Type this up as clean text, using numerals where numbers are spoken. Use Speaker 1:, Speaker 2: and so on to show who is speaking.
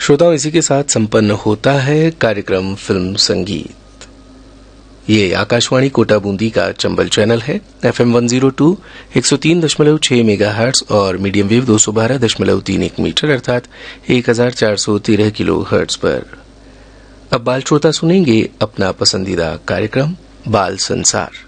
Speaker 1: श्रोताओं, इसी के साथ संपन्न होता है कार्यक्रम फिल्म संगीत। ये आकाशवाणी कोटा बूंदी का चंबल चैनल है। FM 102 103.6 मेगाहर्ट्ज और मीडियम वेव 212.31 मीटर अर्थात 1413 किलो हर्ट्ज पर। अब बाल श्रोता सुनेंगे अपना पसंदीदा कार्यक्रम बाल संसार।